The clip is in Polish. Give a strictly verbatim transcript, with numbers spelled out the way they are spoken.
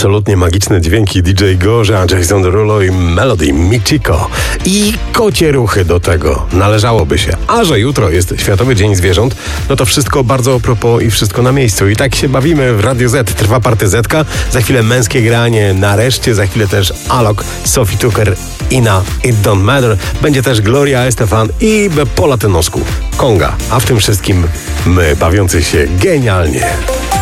Absolutnie magiczne dźwięki D J Gorza, Jason Derulo i Melody Michiko. I kocie ruchy do tego. Należałoby się. A że jutro jest Światowy Dzień Zwierząt, no to wszystko bardzo a propos i wszystko na miejscu. I tak się bawimy w Radio Z. Trwa party Zetka. Za chwilę męskie granie. Nareszcie za chwilę też Alok, Sophie Tucker, Ina, It Don't Matter. Będzie też Gloria Estefan i po latynosku Konga. A w tym wszystkim my bawiący się genialnie.